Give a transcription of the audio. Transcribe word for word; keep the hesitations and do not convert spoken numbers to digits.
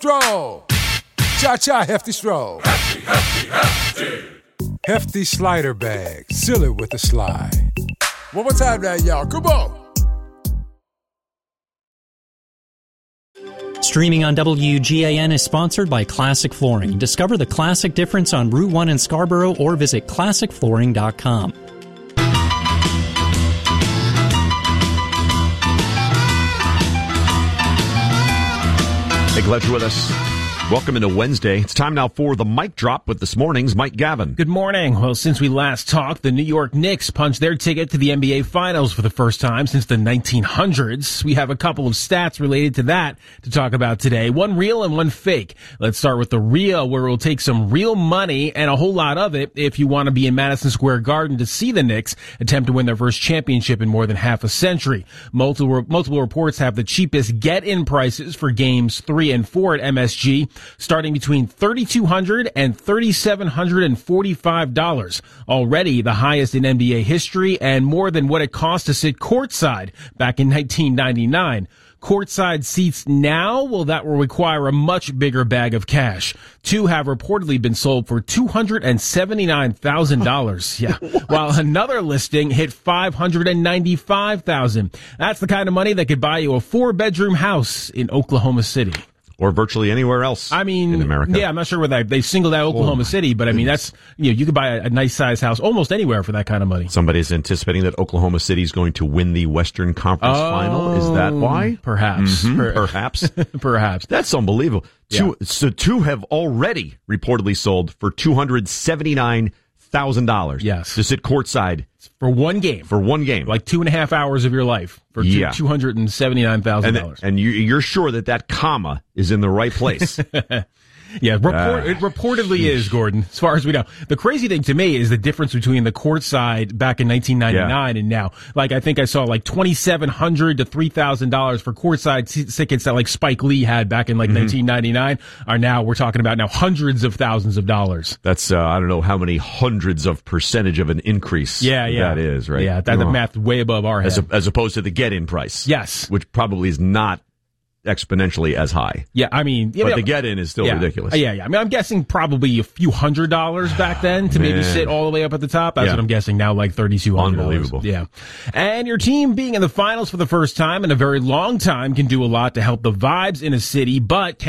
Stroll. Cha-cha, hefty stroll. Hefty, hefty, hefty. Hefty slider bag. Seal it with a slide. One more time now, y'all. Come on. Streaming on W G A N is sponsored by Classic Flooring. Discover the classic difference on Route one in Scarborough or visit classic flooring dot com. Hey, glad you're with us. Welcome into Wednesday. It's time now for the Mic Drop with this morning's Mike Gavin. Good morning. Well, since we last talked, the New York Knicks punched their ticket to the N B A Finals for the first time since the nineteen hundreds. We have a couple of stats related to that to talk about today. One real and one fake. Let's start with the real, where we'll take some real money and a whole lot of it if you want to be in Madison Square Garden to see the Knicks attempt to win their first championship in more than half a century. Multiple, multiple reports have the cheapest get-in prices for games three and four at M S G, starting between three thousand two hundred dollars and three thousand seven hundred forty-five dollars. Already the highest in N B A history and more than what it cost to sit courtside back in nineteen ninety-nine. Courtside seats now, well, that will require a much bigger bag of cash. Two have reportedly been sold for two hundred seventy-nine thousand dollars. Yeah. While another listing hit five hundred ninety-five thousand dollars. That's the kind of money that could buy you a four-bedroom house in Oklahoma City. Or virtually anywhere else I mean, in America. Yeah, I'm not sure whether they singled out Oklahoma oh, City, but I mean, that's, you know, you could buy a, a nice size house almost anywhere for that kind of money. Somebody's anticipating that Oklahoma City is going to win the Western Conference oh, Final. Is that why? Perhaps. Mm-hmm. Per- perhaps. perhaps. That's unbelievable. Yeah. Two, so two have already reportedly sold for two hundred seventy-nine thousand dollars. Yes. To sit courtside. For one game. For one game. Like two and a half hours of your life for yeah. two hundred seventy-nine thousand dollars. And, and you, you're sure that that comma is in the right place. Yeah, report, uh, it reportedly sheesh. is, Gordon, as far as we know. The crazy thing to me is the difference between the courtside back in nineteen ninety-nine yeah. and now. Like, I think I saw like twenty-seven hundred dollars to three thousand dollars for courtside tickets that like Spike Lee had back in like mm-hmm. nineteen ninety-nine are now, we're talking about now hundreds of thousands of dollars. That's, uh, I don't know how many hundreds of percentage of an increase yeah, yeah. that is, right? Yeah, that, the math way above our head. As, a, as opposed to the get-in price. Yes. Which probably is not exponentially as high. Yeah, I mean... Yeah, but yeah, the get-in is still yeah, ridiculous. Yeah, yeah. I mean, I'm guessing probably a few hundred dollars back then to maybe sit all the way up at the top. That's yeah. what I'm guessing now, like thirty-two hundred dollars. Unbelievable. Yeah. And your team being in the finals for the first time in a very long time can do a lot to help the vibes in a city, but...